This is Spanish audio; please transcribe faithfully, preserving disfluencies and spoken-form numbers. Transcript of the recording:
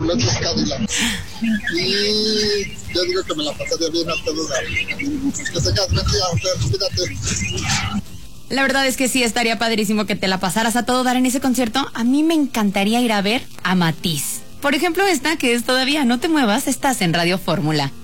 Lotus Cadillac. Y yo digo que me la pasaría bien a todo dar. Que tengas buen día, Fer, cuídate. La verdad es que sí, estaría padrísimo que te la pasaras a todo dar en ese concierto. A mí me encantaría ir a ver a Matiz. Por ejemplo, esta que es Todavía No Te Muevas, estás en Radio Fórmula.